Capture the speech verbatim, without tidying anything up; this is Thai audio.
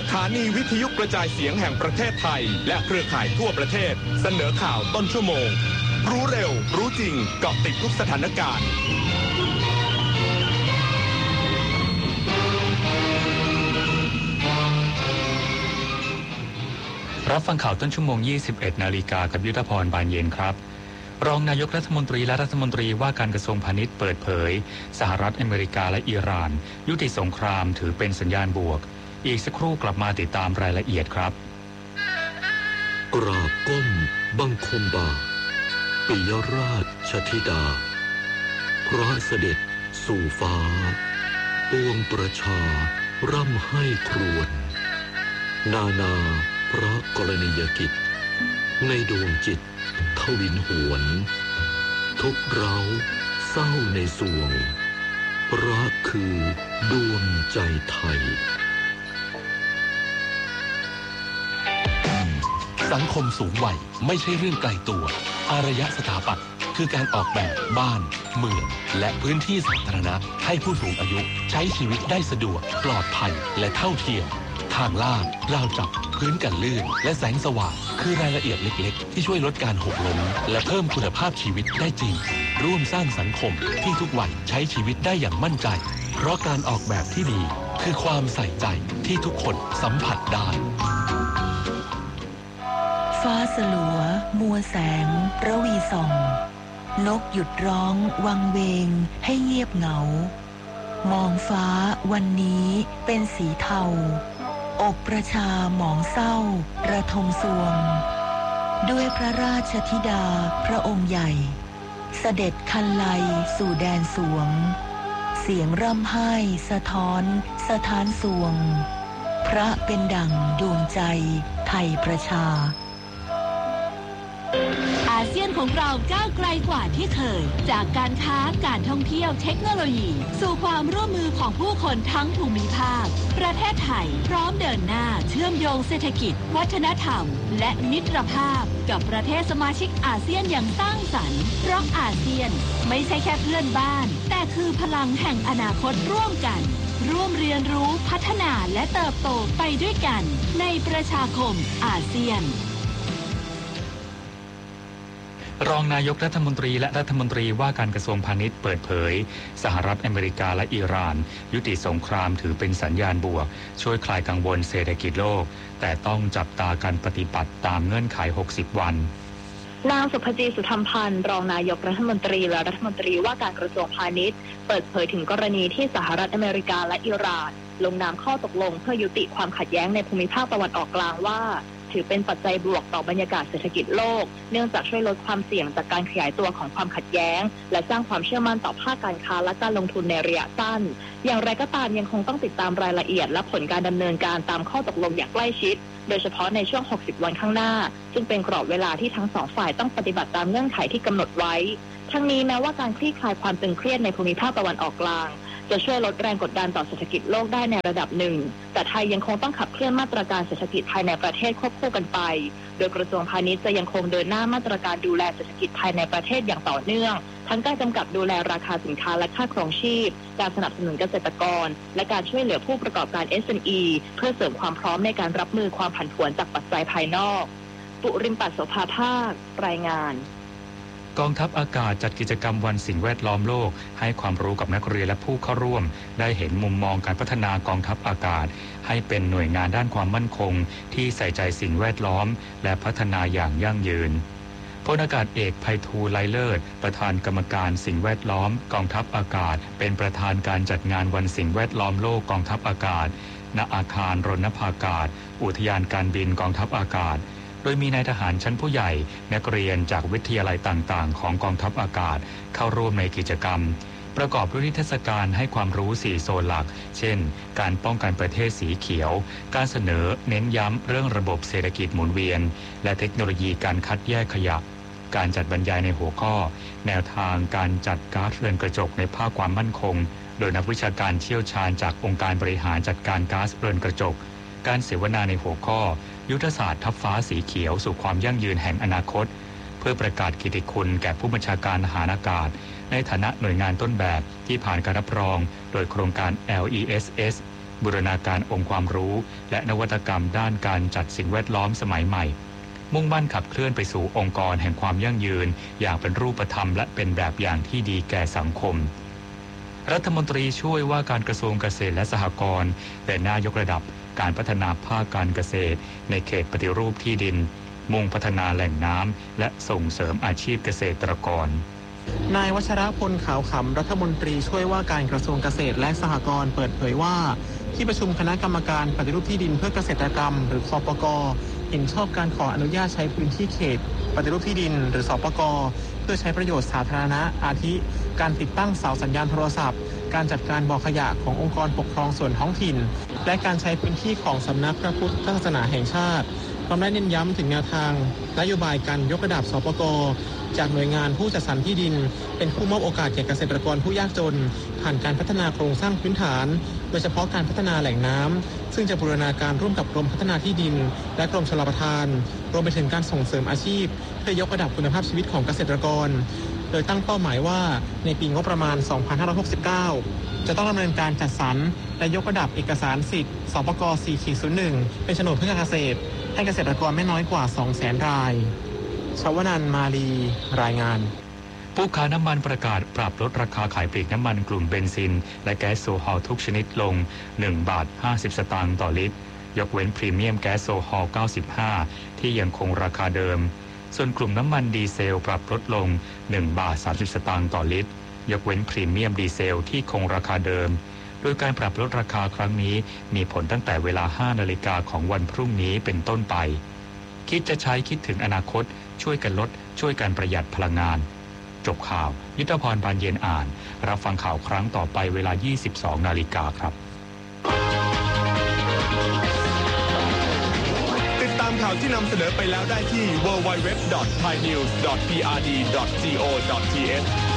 ถานีวิทยุกระจายเสียงแห่งประเทศไทยและเครือข่ายทั่วประเทศเสนอข่าวต้นชั่วโมงรู้เร็วรู้จริงเกาะติดทุกสถานการณ์รับฟังข่าวต้นชั่วโมง ยี่สิบเอ็ด นาฬิกากับยุทธพรบานเย็นครับรองนายกรัฐมนตรีและรัฐมนตรีว่าการกระทรวงพาณิชย์เปิดเผยสหรัฐอเมริกาและอิหร่านยุติสงครามถือเป็นสัญญาณบวกอีกสักครู่กลับมาติดตามรายละเอียดครับกราบก้มบังคมบาทปิยราชธิดาพระเสด็จสู่ฟ้าปวงประชาร่ำให้ครวญนานาพระกรณียกิจในดวงจิตทวินหวนทุกเร้าเศร้าในสวงรักคือดวงใจไทยสังคมสูงวัยไม่ใช่เรื่องไกลตัวอารยสถาปัตย์คือการออกแบบบ้านเมืองและพื้นที่สาธารณะให้ผู้สูงอายุใช้ชีวิตได้สะดวกปลอดภัยและเท่าเทียมทางลาดราวจับพื้นกันลื่นและแสงสว่างคือรายละเอียดเล็กๆที่ช่วยลดการหกล้มและเพิ่มคุณภาพชีวิตได้จริงร่วมสร้างสังคมที่ทุกวัยใช้ชีวิตได้อย่างมั่นใจเพราะการออกแบบที่ดีคือความใส่ใจที่ทุกคนสัมผัสได้ฟ้าสลัวมัวแสงระวีส่องนกหยุดร้องวังเวงให้เงียบเหงามองฟ้าวันนี้เป็นสีเทาอกประชาหมองเศร้าระทมสวงด้วยพระราชธิดาพระองค์ใหญ่เสด็จคันไลสู่แดนสวงเสียงร่ำไห้สะท้อนสถานสวงพระเป็นดั่งดวงใจไทยประชาอาเซียนของเราก้าวไกลกว่าที่เคยจากการค้าการท่องเที่ยวเทคโนโลยีสู่ความร่วมมือของผู้คนทั้งภูมิภาคประเทศไทยพร้อมเดินหน้าเชื่อมโยงเศรษฐกิจวัฒนธรรมและมิตรภาพกับประเทศสมาชิกอาเซียนอย่างสร้างสรรค์เพราะอาเซียนไม่ใช่แค่เพื่อนบ้านแต่คือพลังแห่งอนาคตร่วมกันร่วมเรียนรู้พัฒนาและเติบโตไปด้วยกันในประชาคมอาเซียนรองนายกรัฐมนตรีและรัฐมนตรีว่าการกระทรวงพาณิชย์เปิดเผยสหรัฐอเมริกาและอิหร่านยุติสงครามถือเป็นสัญญาณบวกช่วยคลายกังวลเศรษฐกิจโลกแต่ต้องจับตาการปฏิบัติตามเงื่อนไขหกสิบวันนางสุภจีสุธรรมพันธ์รองนายกรัฐมนตรีและรัฐมนตรีว่าการกระทรวงพาณิชย์เปิดเผยถึงกรณีที่สหรัฐอเมริกาและอิหร่านลงนามข้อตกลงเพื่อยุติความขัดแย้งในภูมิภาคตะวันออกกลางว่าถือเป็นปัจจัยบวกต่อบรรยากาศเศรษฐกิจโลกเนื่องจากช่วยลดความเสี่ยงจากการขยายตัวของความขัดแย้งและสร้างความเชื่อมั่นต่อภาคการค้าและการลงทุนในระยะสั้นอย่างไรก็ตามยังคงต้องติดตามรายละเอียดและผลการดำเนินการตามข้อตกลงอย่างใกล้ชิดโดยเฉพาะในช่วงหกสิบวันข้างหน้าซึ่งเป็นกรอบเวลาที่ทั้งสองฝ่ายต้องปฏิบัติตามเงื่อนไขที่กำหนดไว้ทั้งนี้แม้ว่าการคลี่คลายความตึงเครียดในภูมิภาคตะวันออกกลางจะช่วยลดแรงกดดันต่อเศรษฐกิจโลกได้ในระดับหนึ่งแต่ไทยยังคงต้องขับเคลื่อนมาตรการเศรษฐกิจภายในประเทศควบคู่กันไปโดยกระทรวงพาณิชย์จะยังคงเดินหน้ามาตรการดูแลเศรษฐกิจภายในประเทศอย่างต่อเนื่องทั้งการกำกับดูแลราคาสินค้าและค่าครองชีพการสนับสนุนเกษตรกรและการช่วยเหลือผู้ประกอบการ เอส เอ็ม อี เพื่อเสริมความพร้อมในการรับมือความผันผวนจากปัจจัยภายนอกปุริมปัสโสภาภาครายงานกองทัพอากาศจัดกิจกรรมวันสิ่งแวดล้อมโลกให้ความรู้กับนักเรียนและผู้เข้าร่วมได้เห็นมุมมองการพัฒนากองทัพอากาศให้เป็นหน่วยงานด้านความมั่นคงที่ใส่ใจสิ่งแวดล้อมและพัฒนาอย่างยั่งยืนพลอากาศเอกไพฑูรย์ไลเลิศประธานกรรมการสิ่งแวดล้อมกองทัพอากาศเป็นประธานการจัดงานวันสิ่งแวดล้อมโลกกองทัพอากาศณอาคารรณภากาศอุทยานการบินกองทัพอากาศโดยมีนายทหารชั้นผู้ใหญ่นักเรียนจากวิทยาลัยต่างๆของกองทัพอากาศเข้าร่วมในกิจกรรมประกอบด้วยนิทรรศการให้ความรู้สี่โซนหลักเช่นการป้องกันประเทศสีเขียวการเสนอเน้นย้ำเรื่องระบบเศรษฐกิจหมุนเวียนและเทคโนโลยีการคัดแยกขยะการจัดบรรยายในหัวข้อแนวทางการจัดก๊าซเรือนกระจกในภาคความมั่นคงโดยนักวิชาการเชี่ยวชาญจากองค์การบริหารจัดการก๊าซเรือนกระจกการเสวนาในหัวข้อยุทธศาสตร์ทัพฟ้าสีเขียวสู่ความยั่งยืนแห่งอนาคตเพื่อประกาศเกียรติคุณแก่ผู้บัญชาการทหารอากาศในฐานะหน่วยงานต้นแบบที่ผ่านการรับรองโดยโครงการ แอล อี เอส เอสบูรณาการองค์ความรู้และนวัตกรรมด้านการจัดสิ่งแวดล้อมสมัยใหม่มุ่งมั่นขับเคลื่อนไปสู่องค์กรแห่งความยั่งยืนอย่างเป็นรูปธรรมและเป็นแบบอย่างที่ดีแก่สังคมรัฐมนตรีช่วยว่าการกระทรวงเกษตรและสหกรณ์เป็นนายกระดับการพัฒนาภาคการเกษตรในเขตปฏิรูปที่ดินมุ่งพัฒนาแหล่งน้ำและส่งเสริมอาชีพเกษตรกรนายวัชรพลขาวขำรัฐมนตรีช่วยว่าการกระทรวงเกษตรและสหกรณ์เปิดเผยว่าที่ประชุมคณะกรรมการปฏิรูปที่ดินเพื่อเกษตรกรรมหรือคปก.เห็นชอบการขออนุญาตใช้พื้นที่เขตปฏิรูปที่ดินหรือสปก.เพื่อใช้ประโยชน์สาธารณะอาทิการติดตั้งเสาสัญญาณโทรศัพท์การจัดการบ่อขยะขององค์กรปกครองส่วนท้องถิ่นและการใช้พื้นที่ของสำนักพระพุทธศาสนาแห่งชาติพร้อมได้เน้นย้ำถึงแนวทางนโยบายการยกระดับสปก.จากหน่วยงานผู้จัดสรรที่ดินเป็นผู้มอบโอกาสแก่เกษตรกรผู้ยากจนผ่านการพัฒนาโครงสร้างพื้นฐานโดยเฉพาะการพัฒนาแหล่งน้ำซึ่งจะบูรณาการร่วมกับกรมพัฒนาที่ดินและกรมชลประทานรวมไปถึงการส่งเสริมอาชีพเพื่อยกระดับคุณภาพชีวิตของเกษตรกรโดยตั้งเป้าหมายว่าในปีงบประมาณ สองพันห้าร้อยหกสิบเก้า จะต้องดำเนินการจัดสรรและยกระดับเอกสารสิทธิ์สปก สี่ ศูนย์ หนึ่ง เป็นโฉนดเพื่อการเกษตรให้เกษตรกรไม่น้อยกว่า สองแสน รายชวนันท์ มาลีรายงานผู้ค้าน้ำมันประกาศปรับลดราคาขายปลีกน้ำมันกลุ่มเบนซินและแก๊สโซฮอลทุกชนิดลงหนึ่งบาทห้าสิบสตางค์ต่อลิตรยกเว้นพรีเมียมแก๊สโซฮอลเก้าสิบห้าที่ยังคงราคาเดิมส่วนกลุ่มน้ำมันดีเซลปรับลดลงหนึ่งบาทสามสิบสตางค์ต่อลิตรยกเว้นพรีเมียมดีเซลที่คงราคาเดิมโดยการปรับลดราคาครั้งนี้มีผลตั้งแต่เวลาห้านาฬิกาของวันพรุ่งนี้เป็นต้นไปคิดจะใช้คิดถึงอนาคตช่วยกันลดช่วยกันประหยัดพลังงานจบข่าวยุทธพรบานเย็นอ่านรับฟังข่าวครั้งต่อไปเวลา ยี่สิบสองนาฬิกาครับติดตามข่าวที่นำเสนอไปแล้วได้ที่ ดับเบิลยู ดับเบิลยู ดับเบิลยู ดอท ไทยนิวส์ ดอท พี อาร์ ดี ดอท ซี โอ ดอท ที เอช